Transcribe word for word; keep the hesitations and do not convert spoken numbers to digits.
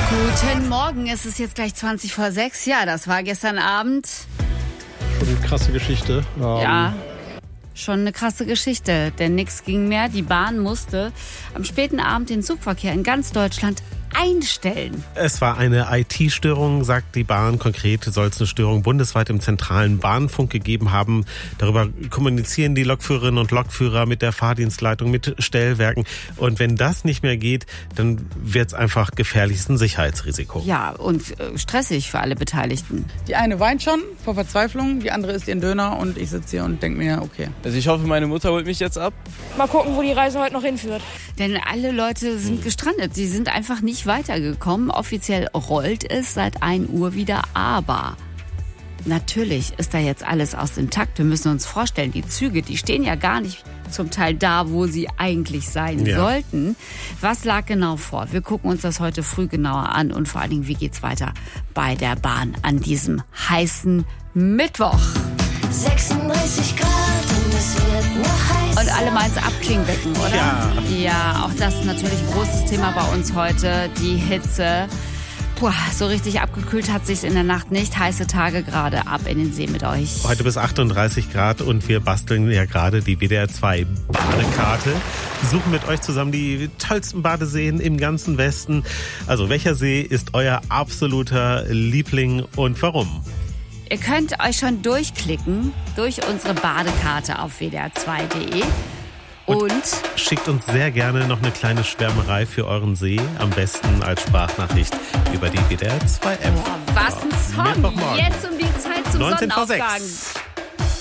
Guten Morgen, es ist jetzt gleich zwanzig vor sechs. Ja, das war gestern Abend. Schon eine krasse Geschichte. Ähm, Ja, schon eine krasse Geschichte, denn nichts ging mehr. Die Bahn musste am späten Abend den Zugverkehr in ganz Deutschland einstellen. Es war eine I T-Störung, sagt die Bahn. Konkret soll es eine Störung bundesweit im zentralen Bahnfunk gegeben haben. Darüber kommunizieren die Lokführerinnen und Lokführer mit der Fahrdienstleitung, mit Stellwerken. Und wenn das nicht mehr geht, dann wird es einfach gefährlich, ist ein Sicherheitsrisiko. Ja, und äh, stressig für alle Beteiligten. Die eine weint schon vor Verzweiflung, die andere isst ihren Döner und ich sitze hier und denke mir, okay. Also ich hoffe, meine Mutter holt mich jetzt ab. Mal gucken, wo die Reise heute noch hinführt. Denn alle Leute sind gestrandet. Sie sind einfach nicht weitergekommen. Offiziell rollt es seit ein Uhr wieder, aber natürlich ist da jetzt alles aus dem Takt. Wir müssen uns vorstellen, die Züge, die stehen ja gar nicht zum Teil da, wo sie eigentlich sein Ja. sollten. Was lag genau vor? Wir gucken uns das heute früh genauer an und vor allen Dingen, wie geht's weiter bei der Bahn an diesem heißen Mittwoch. sechsunddreißig Grad und es wird noch heißer. Und alle meins abklingen wecken, oder? Ja. Ja, auch das ist natürlich ein großes Thema bei uns heute, die Hitze. Puh, so richtig abgekühlt hat sich's in der Nacht nicht. Heiße Tage gerade, ab in den See mit euch. Heute bis achtunddreißig Grad und wir basteln ja gerade die W D R zwei Badekarte. Suchen mit euch zusammen die tollsten Badeseen im ganzen Westen. Also welcher See ist euer absoluter Liebling und warum? Ihr könnt euch schon durchklicken durch unsere Badekarte auf w d r zwei punkt d e. Und, Und schickt uns sehr gerne noch eine kleine Schwärmerei für euren See. Am besten als Sprachnachricht über die W D R zwei App. was ein Song. Mittwochmorgen. Jetzt um die Zeit zum neunzehn vor Sonnenaufgang. sechs.